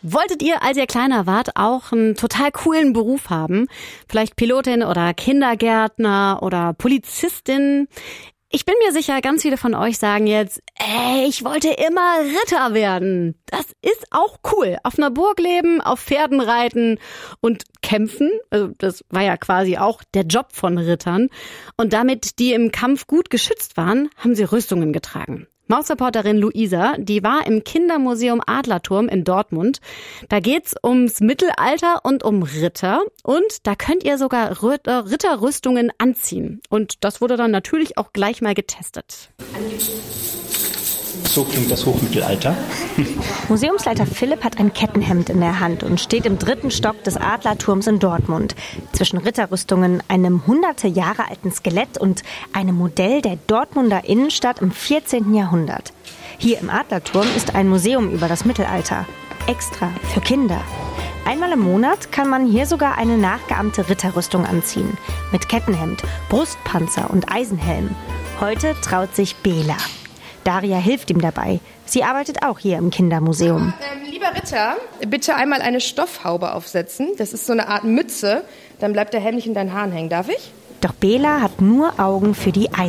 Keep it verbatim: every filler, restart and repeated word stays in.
Wolltet ihr, als ihr kleiner wart, auch einen total coolen Beruf haben? Vielleicht Pilotin oder Kindergärtner oder Polizistin? Ich bin mir sicher, ganz viele von euch sagen jetzt, ey, ich wollte immer Ritter werden. Das ist auch cool. Auf einer Burg leben, auf Pferden reiten und kämpfen. Also das war ja quasi auch der Job von Rittern. Und damit die im Kampf gut geschützt waren, haben sie Rüstungen getragen. Mausreporterin Luisa, die war im Kindermuseum Adlerturm in Dortmund. Da geht's ums Mittelalter und um Ritter. Und da könnt ihr sogar Ritterrüstungen anziehen. Und das wurde dann natürlich auch gleich mal getestet. So klingt das Hochmittelalter. Museumsleiter Philipp hat ein Kettenhemd in der Hand und steht im dritten Stock des Adlerturms in Dortmund. Zwischen Ritterrüstungen, einem hunderte Jahre alten Skelett und einem Modell der Dortmunder Innenstadt im vierzehnten Jahrhundert. Hier im Adlerturm ist ein Museum über das Mittelalter. Extra für Kinder. Einmal im Monat kann man hier sogar eine nachgeahmte Ritterrüstung anziehen. Mit Kettenhemd, Brustpanzer und Eisenhelm. Heute traut sich Bela. Daria hilft ihm dabei. Sie arbeitet auch hier im Kindermuseum. Ähm, lieber Ritter, bitte einmal eine Stoffhaube aufsetzen. Das ist so eine Art Mütze. Dann bleibt der Helm nicht in deinen Haaren hängen. Darf ich? Doch Bela hat nur Augen für die Eisenhelme.